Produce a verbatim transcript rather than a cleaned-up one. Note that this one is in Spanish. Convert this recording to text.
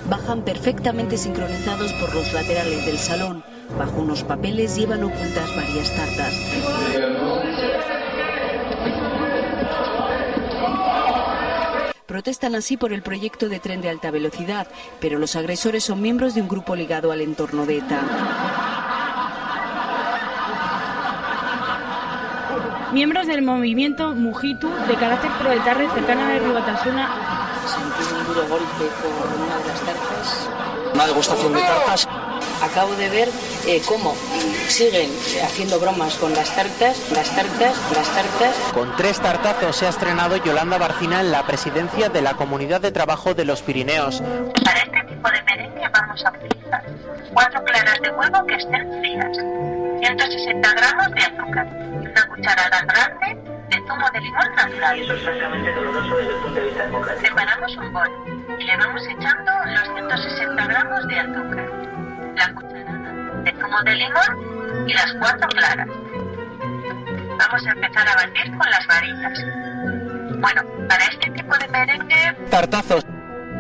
bajan perfectamente sincronizados por los laterales del salón. Bajo unos papeles llevan ocultas varias tartas. Protestan así por el proyecto de tren de alta velocidad, pero los agresores son miembros de un grupo ligado al entorno de ETA. Miembros del movimiento Mujitu, de carácter proletario cercana de Ribatasuna. Sentí un duro golpe con una de las tartas. Una degustación de tartas. Acabo de ver eh, cómo siguen haciendo bromas con las tartas, las tartas, las tartas. Con tres tartazos se ha estrenado Yolanda Barcina en la presidencia de la Comunidad de Trabajo de los Pirineos. Para este tipo de merengue vamos a utilizar cuatro claras de huevo que estén frías, ciento sesenta gramos de azúcar y una cucharada grande de zumo de limón natural. Eso es francamente doloroso desde el punto de vista democrático. Separamos un bol y le vamos echando los ciento sesenta gramos de azúcar, la cucharada de zumo de limón y las cuatro claras. Vamos a empezar a batir con las varillas. Bueno, para este tipo de merengue... Tartazos.